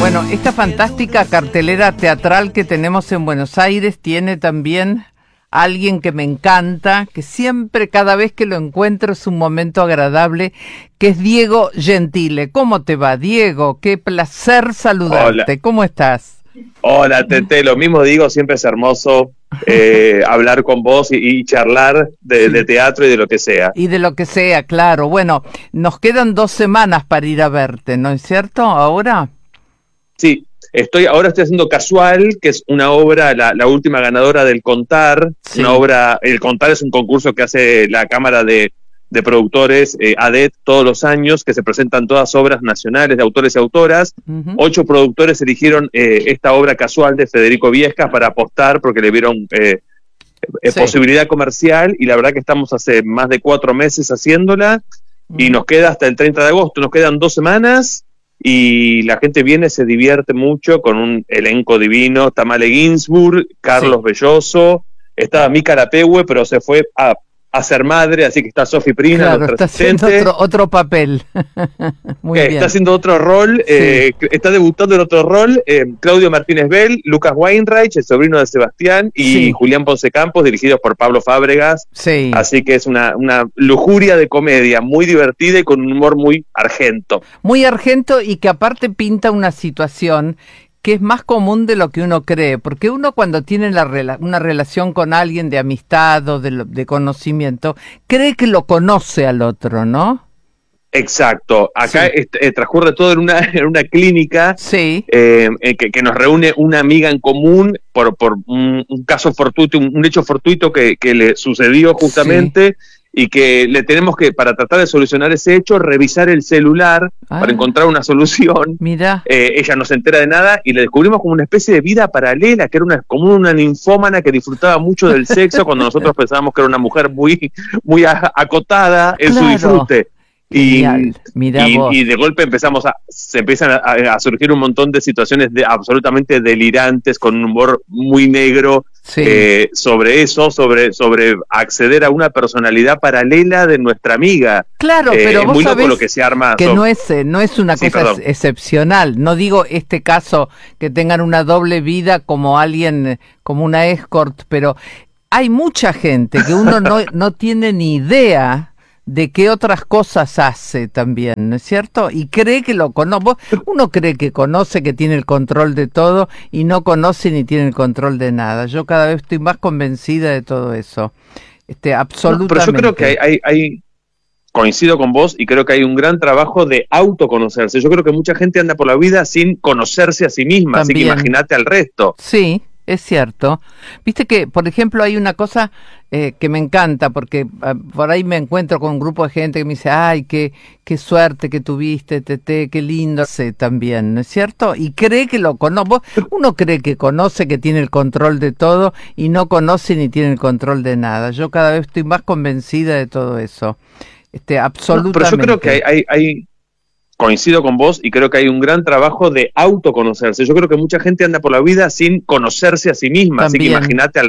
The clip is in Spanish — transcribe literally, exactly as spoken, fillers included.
Bueno, esta fantástica cartelera teatral que tenemos en Buenos Aires tiene también alguien que me encanta, que siempre, cada vez que lo encuentro es un momento agradable, que es Diego Gentile. ¿Cómo te va, Diego? Qué placer saludarte. Hola. ¿Cómo estás? Hola, Tete, lo mismo digo, siempre es hermoso eh, hablar con vos y, y charlar de, de teatro y de lo que sea. Y de lo que sea, claro. Bueno, nos quedan dos semanas para ir a verte, ¿no es cierto? ¿Ahora? Sí, estoy ahora estoy haciendo Casual, que es una obra, la, la última ganadora del Contar, Sí. una obra, el Contar es un concurso que hace la Cámara de, de Productores, eh, A D E T, todos los años, que se presentan todas obras nacionales de autores y autoras. Uh-huh. Ocho productores eligieron eh, esta obra Casual de Federico Viescas para apostar porque le vieron eh, eh, Sí. posibilidad comercial, y la verdad que estamos hace más de cuatro meses haciéndola, Uh-huh. y nos queda hasta el treinta de agosto, nos quedan dos semanas, y la gente viene, se divierte mucho con un elenco divino. Tamale Ginsburg, Carlos Sí. Belloso, estaba Mica Lapegue, pero se fue a, a ser madre, así que está Sofi Prina, Claro, nuestra está haciendo asistente, otro, otro papel. Muy que bien. está haciendo otro rol, Sí. eh, está debutando en otro rol, eh, Claudio Martínez Bell, Lucas Weinreich, el sobrino de Sebastián, y Sí. Julián Ponce Campos, dirigidos por Pablo Fábregas. Sí. Así que es una, una lujuria de comedia muy divertida y con un humor muy argento. Muy argento, y que aparte pinta una situación que es más común de lo que uno cree, porque uno cuando tiene la rela- una relación con alguien de amistad o de, lo- de conocimiento, cree que lo conoce al otro, ¿no? Exacto. Acá Sí. est- eh, transcurre todo en una, en una clínica Sí, eh, eh, que, que nos reúne una amiga en común por, por un, un caso fortuito, un, un hecho fortuito que, que le sucedió justamente, y que le tenemos que, para tratar de solucionar ese hecho, revisar el celular Ah. para encontrar una solución. mira. Eh, ella no se entera de nada y le descubrimos como una especie de vida paralela, que era una, como una ninfómana que disfrutaba mucho del sexo cuando nosotros pensábamos que era una mujer muy, muy a- acotada en su Claro. disfrute. Y, Genial. Mirá y, vos. y de golpe empezamos a, se empiezan a, a surgir un montón de situaciones de, absolutamente delirantes, con un humor muy negro, Sí. eh, sobre eso, sobre, sobre acceder a una personalidad paralela de nuestra amiga. Claro, Eh, pero es vos muy loco sabés lo que se arma. que so- no es, eh, no es una Sí, cosa perdón. ex- excepcional. No digo este caso que tengan una doble vida como alguien, eh, como una escort, pero hay mucha gente que uno no, no tiene ni idea de qué otras cosas hace también, ¿no es cierto? Y cree que lo conoce. Uno cree que conoce, que tiene el control de todo, y no conoce ni tiene el control de nada. Yo cada vez estoy más convencida de todo eso. Este, No, absolutamente. pero yo creo que hay, hay, hay- coincido con vos, y creo que hay un gran trabajo de autoconocerse. Yo creo que mucha gente anda por la vida sin conocerse a sí misma, así que También. imagínate al resto. Sí, es cierto. Viste que, por ejemplo, hay una cosa eh, que me encanta, porque ah, por ahí me encuentro con un grupo de gente que me dice, ay, qué, qué suerte que tuviste, Tete, qué lindo. Sí, también, ¿no es cierto? Y cree que lo conoce. Uno cree que conoce, que tiene el control de todo, y no conoce ni tiene el control de nada. Yo cada vez estoy más convencida de todo eso. Este, No, absolutamente. pero yo creo que hay, hay, hay- coincido con vos, y creo que hay un gran trabajo de autoconocerse. Yo creo que mucha gente anda por la vida sin conocerse a sí misma, así que También. imagínate al